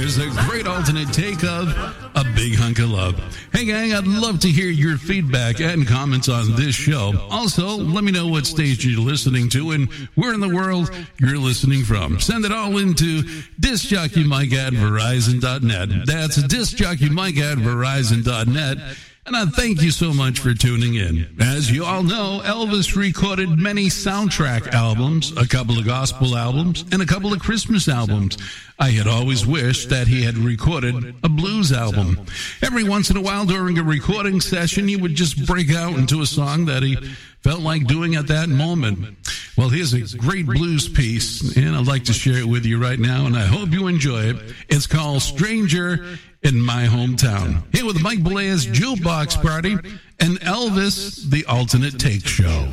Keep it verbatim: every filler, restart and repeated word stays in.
is a great alternate take of A Big Hunk of Love. Hey, gang, I'd love to hear your feedback and comments on this show. Also, let me know what station you're listening to and where in the world you're listening from. Send it all into discjockeymike at verizon dot net. That's discjockeymike at verizon dot net. And I thank you so much for tuning in. As you all know, Elvis recorded many soundtrack albums, a couple of gospel albums, and a couple of Christmas albums. I had always wished that he had recorded a blues album. Every once in a while during a recording session, he would just break out into a song that he felt like doing at that moment. Well, here's a great blues piece, and I'd like to share it with you right now, and I hope you enjoy it. It's called Stranger in My Hometown. Here with Mike Belair's Jukebox Party and Elvis, the Alternate Take Show.